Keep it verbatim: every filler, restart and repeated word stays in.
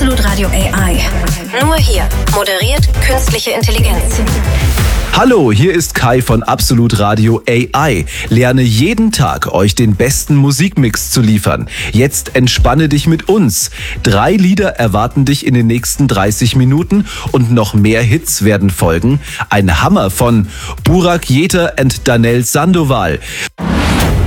Absolut Radio A I. Nur hier moderiert künstliche Intelligenz. Hallo, hier ist Kai von Absolut Radio A I. Lerne jeden Tag, euch den besten Musikmix zu liefern. Jetzt entspanne dich mit uns. Drei Lieder erwarten dich in den nächsten dreißig Minuten und noch mehr Hits werden folgen. Ein Hammer von Burak Yeter und Danel Sandoval.